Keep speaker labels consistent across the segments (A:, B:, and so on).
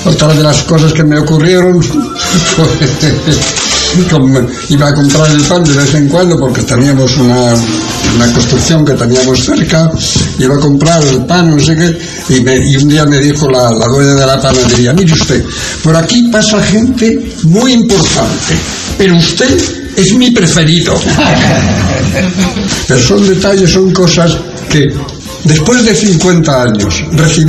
A: Otra de las cosas que me ocurrieron fue iba a comprar el pan de vez en cuando porque teníamos una construcción que teníamos cerca, iba a comprar el pan, no sé qué, y un día me dijo la dueña de la panadería: mire usted, por aquí pasa gente muy importante, pero usted es mi preferido. Pero son detalles, son cosas que después de 50 años,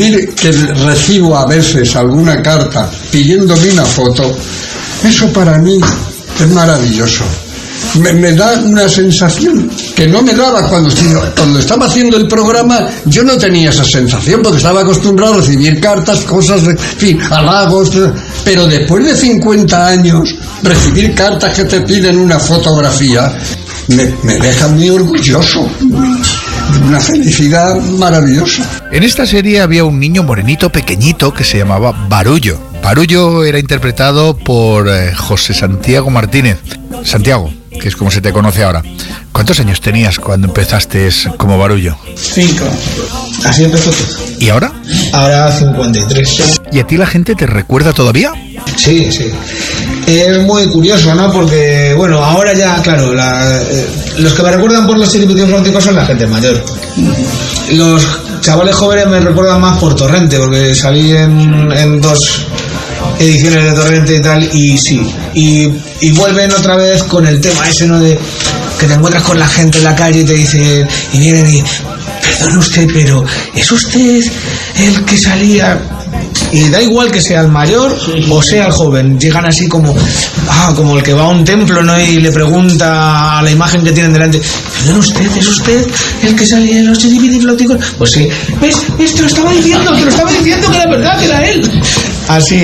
A: recibo a veces alguna carta pidiéndome una foto, eso para mí es maravilloso. Me da una sensación que no me daba cuando estaba haciendo el programa. Yo no tenía esa sensación porque estaba acostumbrado a recibir cartas, cosas, en fin, halagos. Pero después de 50 años, recibir cartas que te piden una fotografía me deja muy orgulloso. Una felicidad maravillosa.
B: En esta serie había un niño morenito pequeñito que se llamaba Barullo. Barullo era interpretado por José Santiago Martínez. Santiago, que es como se te conoce ahora. ¿Cuántos años tenías cuando empezaste como Barullo?
C: 5. Así empezó todo.
B: ¿Y ahora?
C: Ahora 53.
B: ¿Y a ti la gente te recuerda todavía?
C: Sí. Es muy curioso, ¿no? Porque, bueno, ahora ya, claro, los que me recuerdan por los chiripitín flauticos son la gente mayor. Los chavales jóvenes me recuerdan más por Torrente, porque salí en 2 ediciones de Torrente y tal, y sí. Y vuelven otra vez con el tema ese, ¿no? De que te encuentras con la gente en la calle y te dicen, y vienen y: perdone usted, pero ¿es usted el que salía? Y da igual que sea el mayor o sea el joven, llegan así como el que va a un templo, ¿no? Y le pregunta a la imagen que tienen delante: ¿perdón usted, es usted el que salía en los chiripitiflauticos? Pues sí. ¿Ves? Te lo estaba diciendo que era verdad, que era él. Así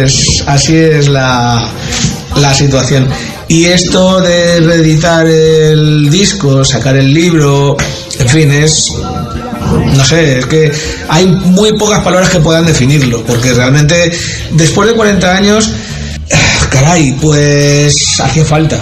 C: es la situación. Y esto de reeditar el disco, sacar el libro, en fin, no sé, es que hay muy pocas palabras que puedan definirlo, porque realmente después de 40 años, caray, pues hacía falta.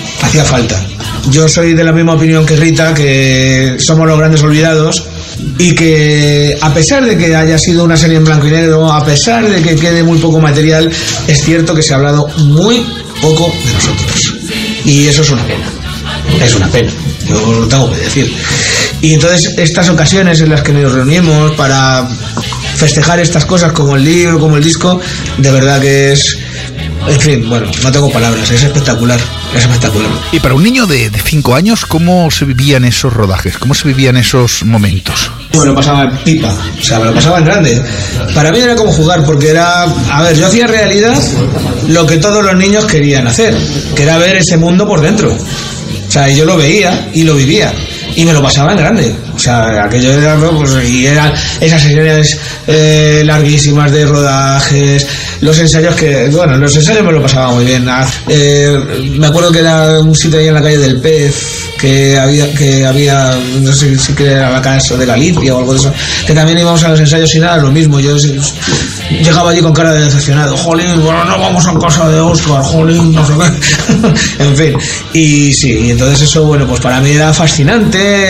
C: Yo soy de la misma opinión que Rita, que somos los grandes olvidados, y que a pesar de que haya sido una serie en blanco y negro, a pesar de que quede muy poco material, es cierto que se ha hablado muy poco de nosotros, y eso es una pena, yo lo tengo que decir. Y entonces estas ocasiones en las que nos reunimos para festejar estas cosas, como el libro, como el disco, de verdad que es, en fin, bueno, no tengo palabras, es espectacular.
B: Y para un niño de 5 años, ¿cómo se vivían esos rodajes? ¿Cómo se vivían esos momentos?
C: Me lo pasaba en pipa, o sea, me lo pasaba en grande. Para mí era como jugar, porque yo hacía realidad lo que todos los niños querían hacer, que era ver ese mundo por dentro. O sea, yo lo veía y lo vivía. Y me lo pasaba en grande. O sea, aquello era, pues, y eran esas sesiones larguísimas de rodajes, los ensayos me lo pasaba muy bien. Me acuerdo que era un sitio ahí en la calle del Pez, que había no sé si era la casa de Galicia o algo de eso, que también íbamos a los ensayos y nada, lo mismo. Yo llegaba allí con cara de decepcionado: jolín, bueno, no vamos a casa de Óscar, jolín, no sé qué. En fin, y sí, y entonces eso, bueno, pues para mí era fascinante.